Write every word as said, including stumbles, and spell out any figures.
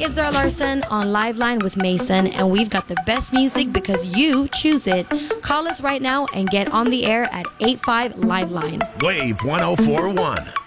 it's Zara Larson on Liveline with Mason, and we've got the best music because you choose it. Call us right now and get on the air at eight five Liveline. Wave one oh four one.